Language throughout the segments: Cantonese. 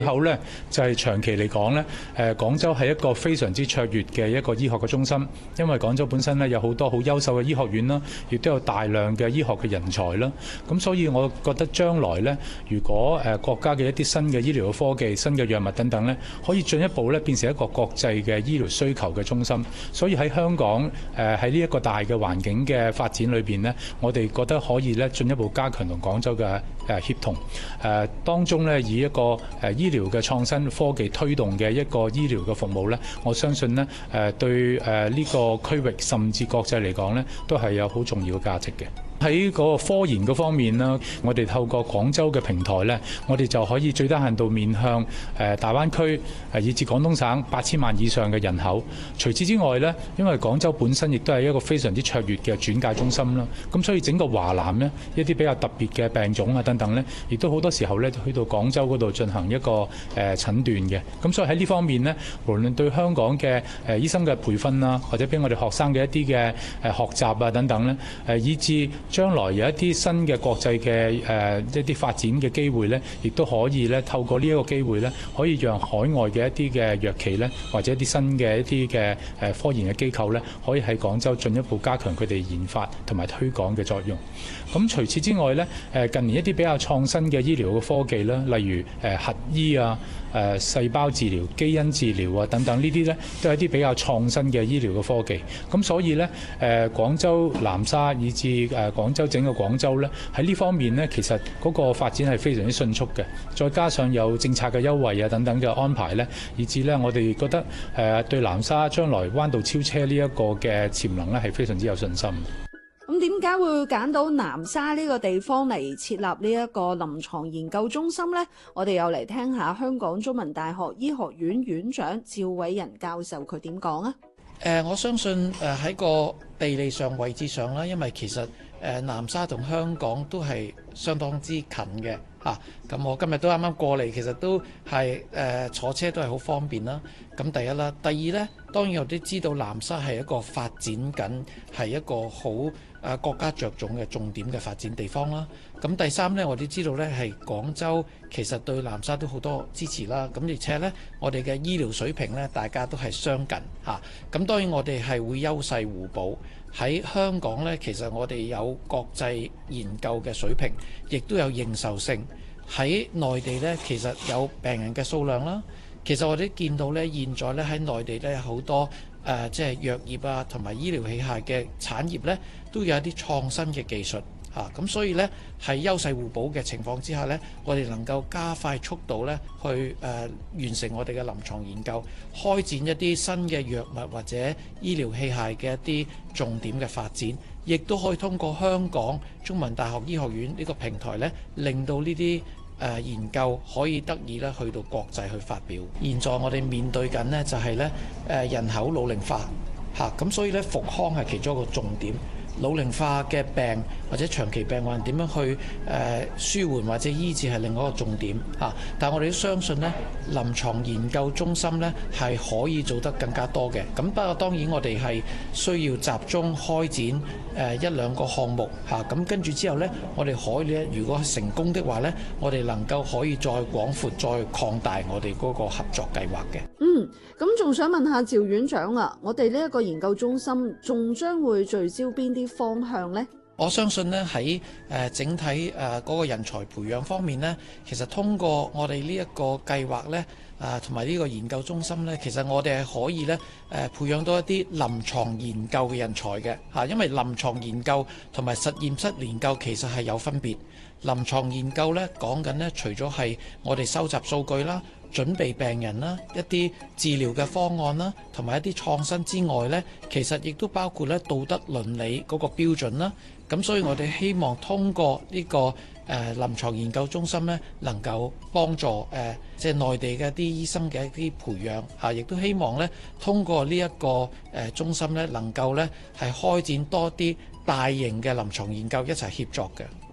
後咧就係長期嚟講咧，廣州係一個非常之卓越嘅一個醫學嘅中心，因為廣州本身咧有好多好優秀嘅醫學院啦，亦都有大量嘅醫學嘅人才啦。咁所以我覺得將來咧，如果國家嘅一啲新嘅醫療嘅科技、新嘅藥物等等咧，可以進一步咧變成一個國際嘅醫療需求嘅中心。所以喺香港喺呢一個大嘅環境嘅發展裏邊咧，我哋覺得可以咧進一步加強同廣州嘅協同。當中咧以一個醫療嘅創新科技推動嘅一個醫療嘅服務咧，我相信咧對呢個區域甚至國際嚟講咧，都係有好重要嘅價值嘅。喺嗰個科研嗰方面啦，我哋透過廣州嘅平台呢，我哋就可以最低限度面向大灣區以至廣東省8000萬以上嘅人口。除此之外呢，因為廣州本身亦都係一個非常之卓越嘅轉介中心啦，咁所以整個華南呢，一啲比較特別嘅病種啊等等呢，亦都好多時候呢去到廣州嗰度進行一個診斷嘅。咁所以喺呢方面呢，無論對香港嘅醫生嘅培訓啦，或者俾我哋學生嘅一啲嘅學習啊等等呢，以至將來有一啲新嘅國際嘅一啲發展嘅機會呢，亦都可以咧透過呢一個機會呢，可以讓海外嘅一啲嘅藥企呢，或者一啲新嘅一啲嘅科研嘅機構呢，可以喺廣州進一步加強佢哋研發同埋推廣嘅作用。咁除此之外呢，近年一啲比較創新嘅醫療嘅科技啦，例如核醫啊、細胞治療、基因治療啊等等，呢啲呢都係一啲比較創新嘅醫療嘅科技。咁所以呢，廣州南沙以至廣州整個廣州呢，喺呢方面呢，其實嗰個發展係非常之迅速嘅。再加上有政策嘅優惠啊等等嘅安排呢，以至呢我哋覺得對南沙將來彎道超車呢一個嘅潛能呢係非常之有信心。 咁點解會揀到南沙呢個地方嚟設立呢一個臨床研究中心呢？我哋又嚟聽下香港中文大學醫學院院長趙偉仁教授佢點講啊？ 我相信喺個地理上位置上啦，因為其實南沙同香港都係相當之近嘅嚇。咁我今日都啱啱過嚟，其實都係坐車都係好方便啦。咁第一啦，第二呢，當然我哋知道南沙係一個發展緊，係一個好國家着重嘅重點嘅發展地方啦。咁第三呢，我哋知道呢係廣州其實對南沙都好多支持啦。咁而且呢，我哋嘅醫療水平呢，大家都係相近嚇。咁當然我哋係會優勢互補。喺香港呢，其實我哋有國際研究嘅水平，亦都有認受性。喺內地呢，其實有病人嘅數量啦。其實我哋見到呢，現在呢喺內地呢，好多即係藥業啊，同埋醫療器械嘅產業呢，都有一啲創新嘅技術嚇。咁所以呢，喺優勢互補嘅情況之下呢，我哋能夠加快速度呢去完成我哋嘅臨床研究，開展一啲新嘅藥物或者醫療器械嘅一啲重點嘅發展，亦都可以通過香港中文大學醫學院呢個平台呢，令到呢啲研究可以得以咧去到國際去發表。現在我哋面對緊呢就係咧人口老齡化嚇，咁所以咧復康係其中一個重點。老齡化嘅病或者長期病患點樣去舒緩或者醫治係另外一個重點嚇。但係我哋都相信呢，臨床研究中心呢係可以做得更加多嘅。咁不過當然我哋係需要集中開展一兩個項目嚇。咁跟住之後呢，我哋可以咧，如果成功的話呢，我哋能夠可以再廣闊、再擴大我哋嗰個合作計劃嘅。 咁仲想問下趙院長啊，我哋呢一個研究中心仲將會聚焦邊啲方向呢？ 我相信呢喺整體嗰個人才培養方面呢，其實通過我哋呢一個計劃呢，同埋呢個研究中心呢，其實我哋係可以呢培養到一啲臨床研究嘅人才嘅嚇。因為臨床研究同埋實驗室研究其實係有分別。臨床研究呢講緊呢，除咗係我哋收集數據啦、準備病人啦、一啲治療嘅方案啦，同埋一啲創新之外呢，其實亦都包括咧道德倫理嗰個標準啦。咁所以我哋希望通過呢個臨床研究中心呢，能夠幫助即係內地嘅一啲醫生嘅一啲培養嚇，亦都希望呢通過呢一個中心呢，能夠呢係開展多啲大型嘅臨床研究一齊協作嘅。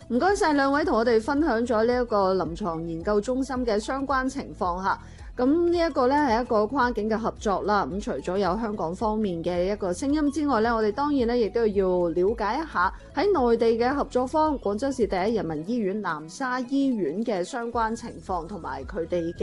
唔該晒兩位同我哋分享咗呢一個臨床研究中心嘅相關情況嚇。咁呢一個呢係一個跨境嘅合作啦。咁除咗有香港方面嘅一個聲音之外呢，我哋當然呢亦都要了解一下喺內地嘅合作方廣州市第一人民醫院南沙醫院嘅相關情況同埋佢哋嘅